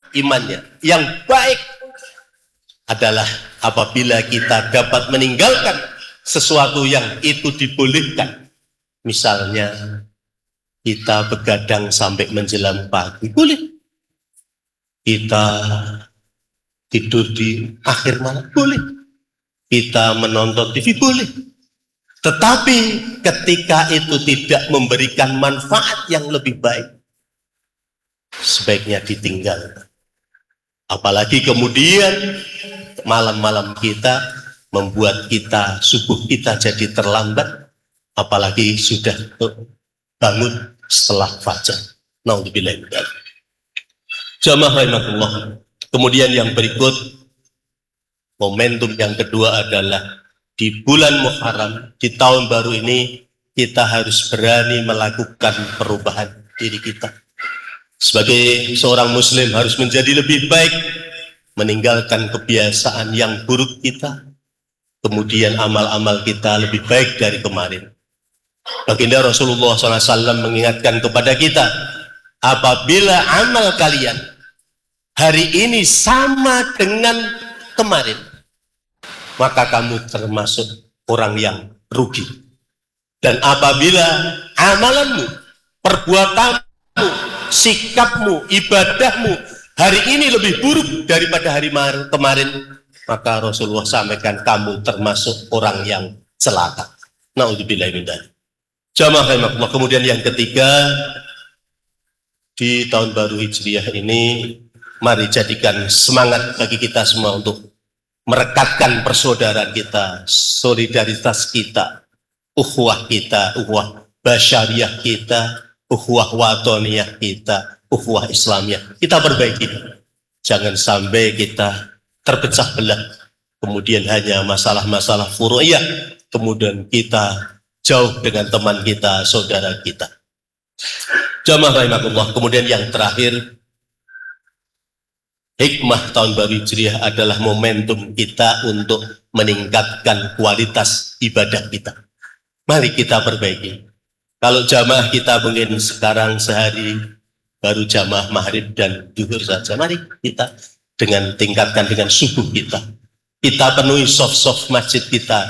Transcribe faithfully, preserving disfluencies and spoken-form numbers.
imannya. Yang baik adalah apabila kita dapat meninggalkan sesuatu yang itu dibolehkan. Misalnya kita begadang sampai menjelang pagi, boleh. Kita tidur di akhir malam, boleh. Kita menonton T V, boleh. Tetapi ketika itu tidak memberikan manfaat yang lebih baik, sebaiknya ditinggalkan. Apalagi kemudian malam-malam kita membuat kita, subuh kita jadi terlambat, apalagi sudah bangun setelah fajar. Naudzubillah. Jamaah rahimakumullah. Kemudian yang berikut, momentum yang kedua adalah di bulan Muharram, di tahun baru ini, kita harus berani melakukan perubahan diri kita. Sebagai seorang muslim harus menjadi lebih baik, meninggalkan kebiasaan yang buruk kita, kemudian amal-amal kita lebih baik dari kemarin. Baginda Rasulullah shallallahu alaihi wasallam mengingatkan kepada kita, apabila amal kalian hari ini sama dengan kemarin, maka kamu termasuk orang yang rugi. Dan apabila amalanmu, perbuatanmu, sikapmu, ibadahmu hari ini lebih buruk daripada hari kemarin, maka Rasulullah sampaikan kamu termasuk orang yang celaka. Naudzubillah min dzalik. Jamaah rahimakumullah. Kemudian yang ketiga, di tahun baru Hijriah ini, mari jadikan semangat bagi kita semua untuk merekatkan persaudaraan kita, solidaritas kita, ukhuwah kita, ukhuwah basyariah kita, ukhuwah watoniyah kita, ukhuwah Islamiyah. Kita perbaiki. Jangan sampai kita terpecah belah, kemudian hanya masalah-masalah furu'iyah, kemudian kita jauh dengan teman kita, saudara kita. Jamaah rahimakumullah. Kemudian yang terakhir, hikmah tahun baru Hijriah adalah momentum kita untuk meningkatkan kualitas ibadah kita. Mari kita perbaiki. Kalau jamaah kita mungkin sekarang sehari baru jamaah maghrib dan zuhur saja, mari kita dengan tingkatkan dengan subuh kita. Kita penuhi soft-soft masjid kita